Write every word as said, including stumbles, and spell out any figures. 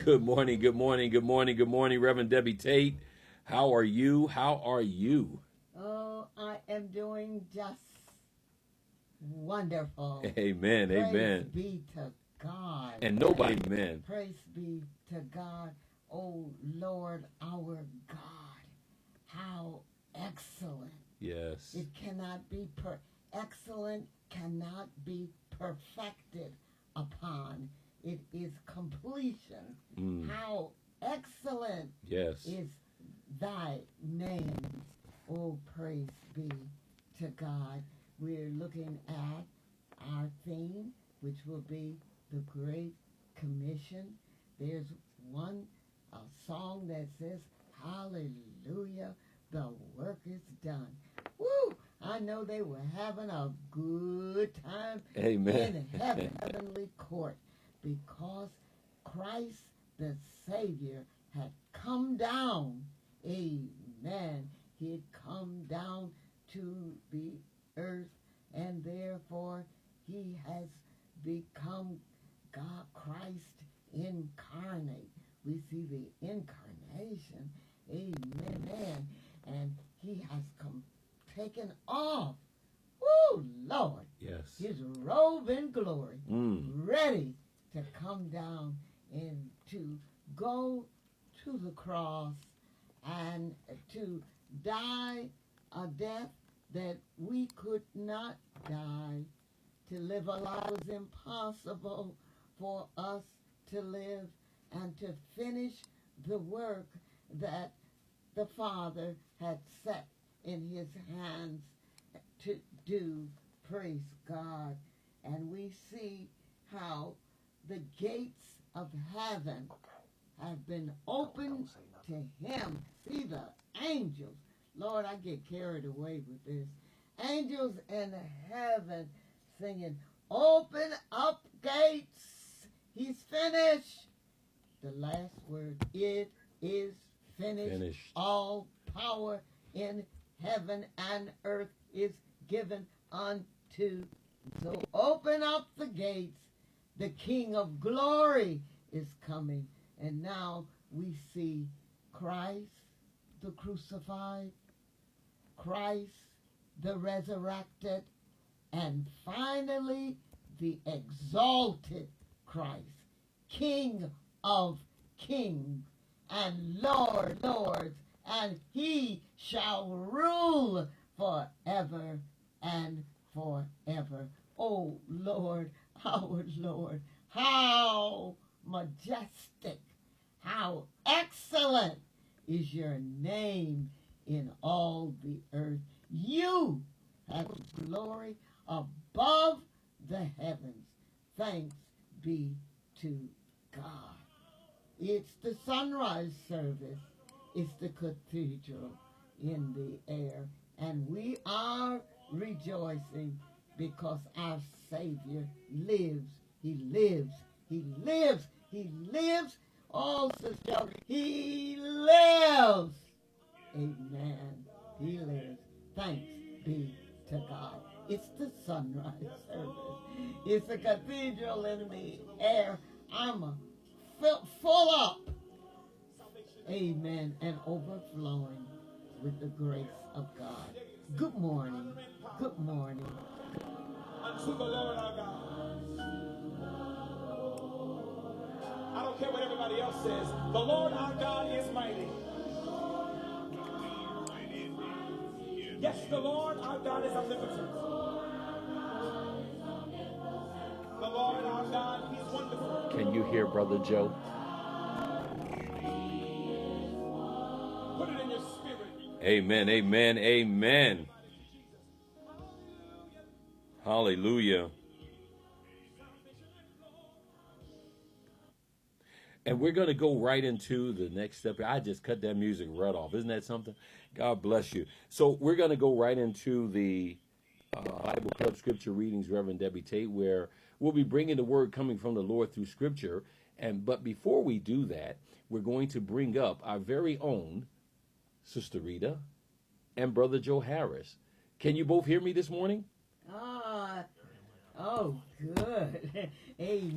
Good morning, good morning, good morning, good morning, Reverend Debbie Tate. How are you? How are you? Oh, I am doing just wonderful. Amen, Praise amen. be to God. And nobody, amen. Praise be to God. Oh, Lord, our God. How excellent. Yes. It cannot be per excellent cannot be perfected upon. It is completion. Mm. How excellent Yes. is thy name. Oh, praise be to God. We're looking at our theme, which will be the Great Commission. There's one a song that says, hallelujah, the work is done. Woo! I know they were having a good time Amen. in heaven, heavenly court, because Christ the Savior had come down. Amen. He had come down to the earth, and therefore he has become God, Christ incarnate. We see the incarnation. Amen. And he has come, taken off, woo, Lord, Yes. his robe in glory, Mm. ready to come down and to go to the cross and to die a death that we could not die. To live a life was impossible for us to live, and to finish the work that the Father had set in his hands to do. Praise God. And we see how the gates of heaven have been opened to him. See the angels. Lord, I get carried away with this. Angels in heaven singing, open up gates. He's finished. The last word, it is finished. Finished. All power in heaven and earth is given unto. So open up the gates. The King of glory is coming. And now we see Christ the crucified, Christ the resurrected, and finally the exalted Christ, King of kings and Lord lords, and he shall rule forever and forever. Oh Lord, our Lord, how majestic, how excellent is your name in all the earth. You have glory above the heavens. Thanks be to God. It's the sunrise service. It's the cathedral in the air. And we are rejoicing because our Savior lives. He lives. He lives. He lives. Oh, sister, he lives. Amen. He lives. Thanks be to God. It's the sunrise service. It's a cathedral in the air. I'm a fill, full up. Amen. And overflowing with the grace of God. Good morning. Good morning. Unto the Lord our God. I don't care what everybody else says. The Lord our God is mighty. Yes, the Lord our God is omnipotent. The Lord our God, he's wonderful. Can you hear Brother Joe? Put it in your spirit. Amen, amen, amen. Hallelujah. And we're going to go right into the next step. I just cut that music right off. Isn't that something? God bless you. So we're going to go right into the uh, Bible Club Scripture Readings, Reverend Debbie Tate, where we'll be bringing the word coming from the Lord through Scripture. And but before we do that, we're going to bring up our very own Sister Rita and Brother Joe Harris. Can you both hear me this morning? Ah, oh, good. Amen.